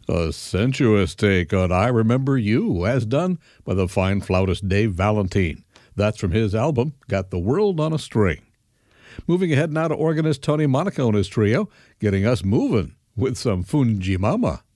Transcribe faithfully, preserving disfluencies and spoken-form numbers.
A sensuous take on I Remember You, as done by the fine flautist Dave Valentine. That's from his album, Got the World on a String. Moving ahead now to organist Tony Monaco and his trio, getting us moving with some Fungi Mama.